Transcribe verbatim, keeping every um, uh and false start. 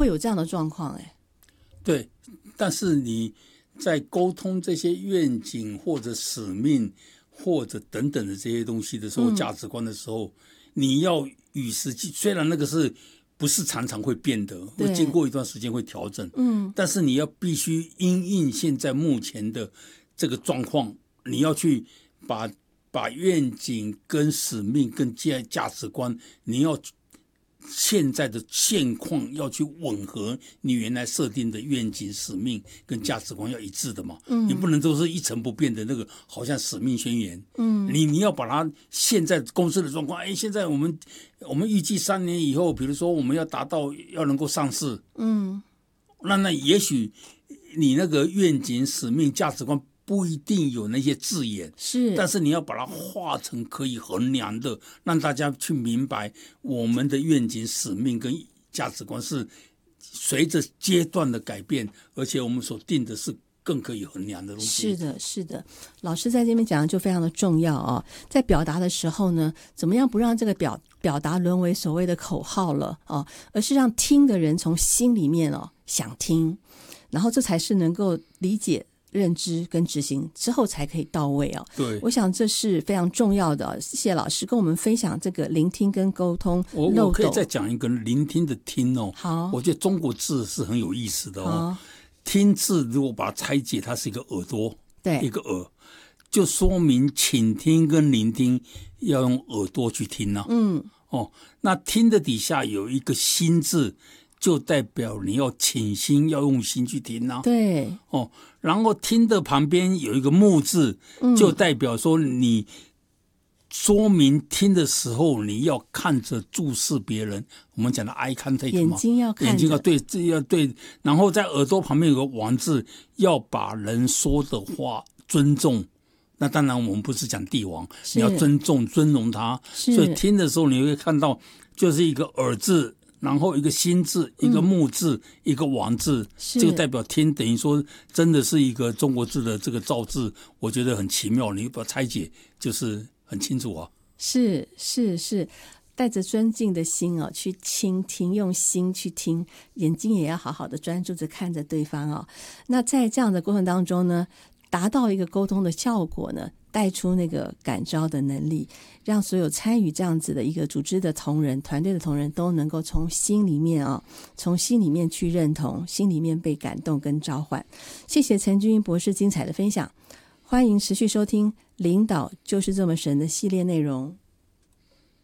有这样的状况哎。 对，但是你在沟通这些愿景或者使命或者等等的这些东西的时候，嗯、价值观的时候，你要与时俱，虽然那个是不是常常会变的，会经过一段时间会调整，嗯，但是你要必须因应现在目前的这个状况，你要去把把愿景跟使命跟价价值观，你要现在的现况要去吻合你原来设定的愿景、使命跟价值观要一致的嘛。嗯，你不能都是一成不变的那个，好像使命宣言。嗯，你你要把它现在公司的状况，哎，现在我们我们预计三年以后，比如说我们要达到要能够上市。嗯，那那也许你那个愿景、使命、价值观不一定有那些字眼， 是， 但是你要把它化成可以衡量的，让大家去明白我们的愿景、使命跟价值观是随着阶段的改变，而且我们所定的是更可以衡量的东西。 是的，是的，老师在这边讲的就非常的重要啊、哦。在表达的时候呢，怎么样不让这个表表达沦为所谓的口号了哦，而是让听的人从心里面哦想听，然后这才是能够理解、认知跟执行之后才可以到位哦。 对， 我想这是非常重要的。谢谢老师跟我们分享这个聆听跟沟通我我可以再讲一个聆听的听哦。 好， 我觉得中国字是很有意思的哦。听字如果把它拆解，它是一个耳朵， 对， 一个耳，就说明倾听跟聆听要用耳朵去听啊。嗯，哦，那听的底下有一个心字，就代表你要倾心，要用心去听啊。 对， 哦，然后听的旁边有一个目字，就代表说你说明听的时候你要看着注视别人，我们讲的 eye contact 嘛， 眼睛要看着， 眼睛要对，这要对，然后在耳朵旁边有个王字，要把人说的话尊重。那当然我们不是讲帝王，你要尊重尊荣他，所以听的时候你会看到就是一个耳字，然后一个心字，一个木字、嗯、一个王字，这个代表听，等于说真的是一个中国字的这个造字，我觉得很奇妙，你把它拆解就是很清楚啊。 是是是，带着尊敬的心哦去倾听，用心去听，眼睛也要好好的专注着看着对方哦。那在这样的过程当中呢，达到一个沟通的效果呢，带出那个感召的能力，让所有参与这样子的一个组织的同仁、团队的同仁都能够从心里面啊、哦，从心里面去认同，心里面被感动跟召唤。谢谢陈君英博士精彩的分享，欢迎持续收听《领导就是这么神》的系列内容。